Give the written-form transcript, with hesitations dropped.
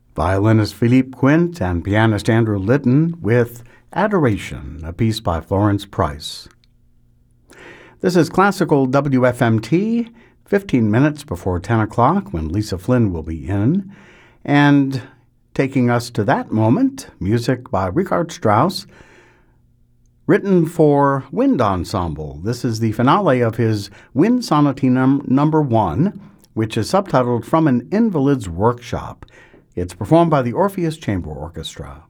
Violinist Philippe Quint and pianist Andrew Litton with Adoration, a piece by Florence Price. This is Classical WFMT, 15 minutes before 10 o'clock when Lisa Flynn will be in. And taking us to that moment, music by Richard Strauss, written for Wind Ensemble. This is the finale of his Wind Sonatina No. 1, which is subtitled From an Invalid's Workshop. It's performed by the Orpheus Chamber Orchestra.